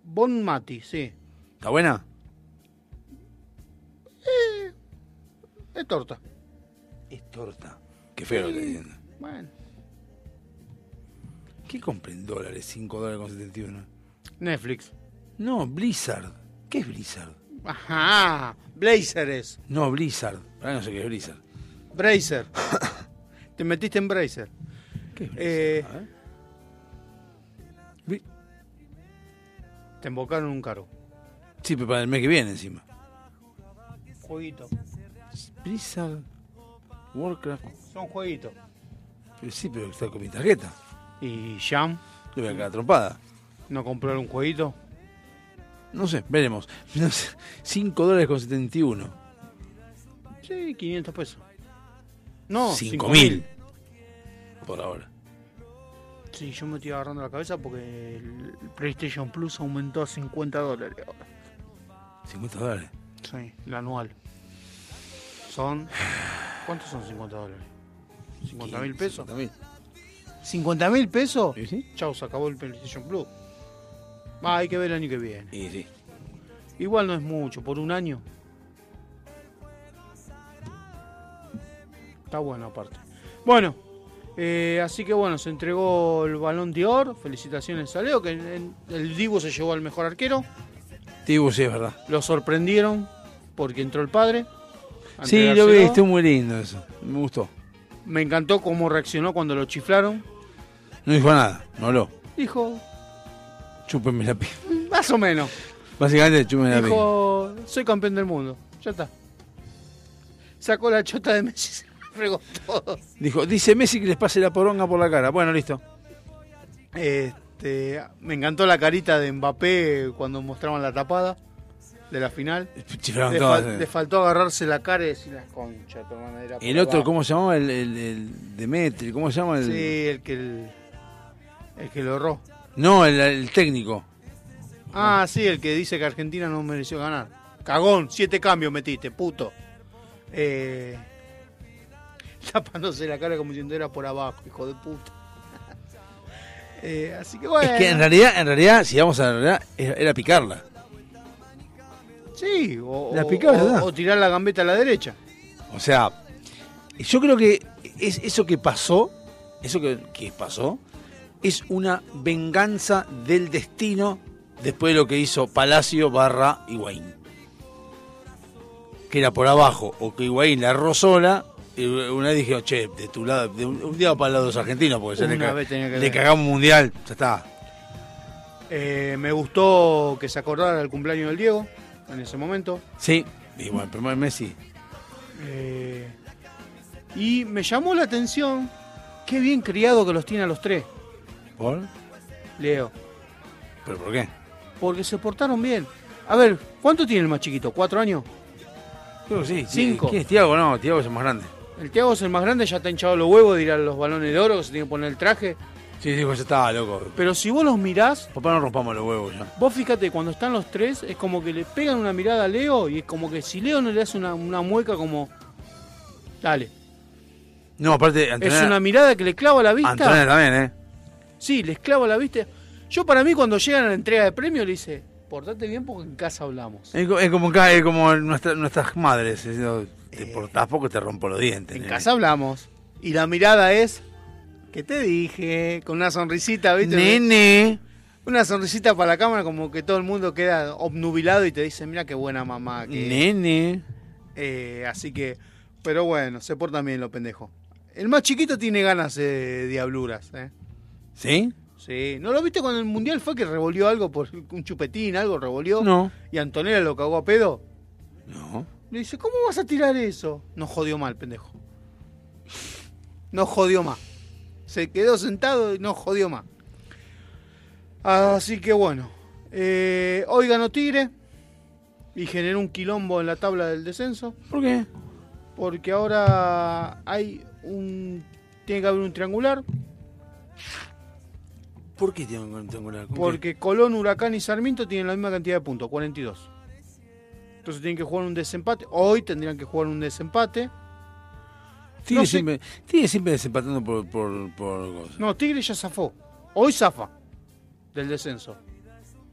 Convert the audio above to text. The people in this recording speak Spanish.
Bon Mati, sí. ¿Está buena? Es torta. Es torta. Qué feo lo que estoy diciendo. Bueno. ¿Qué compré en dólares? $5.71. Netflix. No, Blizzard. ¿Qué es Blizzard? Ajá. Blazer es. No, Blizzard. No sé qué es Blizzard. Bracer. Te metiste en Bracer. ¿Qué es Blizzard? A ver. Te embocaron un cargo. Sí, pero para el mes que viene encima. Jueguito. Blizzard, Warcraft. Son jueguitos. Sí, pero está con mi tarjeta. ¿Y Jam? Le voy a quedar trompada. ¿No compró un jueguito? No sé, veremos. No sé, $5.71. Sí, 500 pesos. No, 5.000. Por ahora. Sí, yo me estoy agarrando la cabeza porque el PlayStation Plus aumentó a $50 ahora. $50. Sí, el anual. Son... ¿Cuántos son $50? ¿50.000 pesos? 50.000. ¿50.000 pesos? ¿Y sí? Chau, se acabó el PlayStation Plus. Hay que ver el año que viene. Y sí. Igual no es mucho, por un año. Está bueno aparte. Bueno, así que bueno, se entregó el Balón de Oro. Felicitaciones a Leo, que el Dibu se llevó al mejor arquero. Dibu, sí, es verdad. Lo sorprendieron porque entró el padre. Sí, lo vi, estuvo muy lindo eso. Me gustó. Me encantó cómo reaccionó cuando lo chiflaron. No dijo nada, no habló. Dijo, Chúpenme la pija. más o menos. Básicamente, chúpenme la pija. Dijo, soy campeón del mundo. Ya está. Sacó la chota de Messi y se la fregó todo. Dijo, dice Messi que les pase la poronga por la cara. Bueno, listo. Me encantó la carita de Mbappé cuando mostraban la tapada de la final. Chiflaron todas. Le faltó agarrarse la cara y decir la concha, tu hermana, era por El otro, abajo. ¿cómo se llamaba? El Demetri, ¿cómo se llama? Sí, el que lo erró. No, el técnico. Ah, sí, el que dice que Argentina no mereció ganar. Cagón, 7 cambios metiste, puto. Tapándose la cara como si era por abajo, hijo de puta. Así que bueno. Es que en realidad, si vamos a la realidad, era picarla. Sí, La picaba, ¿verdad? o tirar la gambeta a la derecha. O sea, yo creo que eso que pasó, que pasó, es una venganza del destino después de lo que hizo Palacio / Higuaín. Que era por abajo, o que Higuaín la erró sola, y una vez dije, che, de tu lado, de un día para el lado de los argentinos, porque ya le cagamos un mundial, ya está. Me gustó que se acordara del cumpleaños del Diego en ese momento. Sí, y bueno, el primer Messi. Y me llamó la atención qué bien criado que los tiene a los tres. ¿Por? Leo. ¿Pero por qué? Porque se portaron bien. A ver, ¿cuánto tiene el más chiquito? ¿4 años? Creo que sí. 5. ¿Quién es Thiago? No, Thiago es el más grande. El Thiago es el más grande, ya está hinchado los huevos de ir a los balones de oro, que se tiene que poner el traje. Sí, dijo, ya estaba loco. Pero si vos los mirás, Papá, no rompamos los huevos ya. vos fíjate, cuando están los tres, es como que le pegan una mirada a Leo y es como que si Leo no le hace una mueca como... Dale. No, aparte, Antonella, Es una mirada que le clava la vista. Antonella también, Sí, les clava la vista. Yo para mí cuando llegan a la entrega de premio le dice, portate bien porque en casa hablamos. Es como nuestras madres. Diciendo, te portás poco te rompo los dientes. En nene. casa hablamos. Y la mirada es, ¿qué te dije? Con una sonrisita, ¿viste? Nene. Una sonrisita para la cámara como que todo el mundo queda obnubilado y te dice, mira qué buena mamá. Nene. Así que, pero bueno, se portan bien los pendejos. El más chiquito tiene ganas de diabluras, ¿eh? ¿Sí? Sí, ¿no lo viste cuando el mundial fue que revolvió algo por un chupetín, algo revolvió? No. Y Antonella lo cagó a pedo. No. Le dice, ¿cómo vas a tirar eso? No jodió mal, pendejo. No jodió más. Se quedó sentado y no jodió más. Así que bueno. Hoy ganó Tigre y generó un quilombo en la tabla del descenso. ¿Por qué? Porque ahora tiene que haber un triangular. ¿Por qué tiene un triangular? Porque Colón, Huracán y Sarmiento tienen la misma cantidad de puntos, 42. Entonces tienen que jugar un desempate. Hoy tendrían que jugar un desempate. Tigre siempre desempatando por cosas. No, Tigre ya zafó. Hoy zafa del descenso.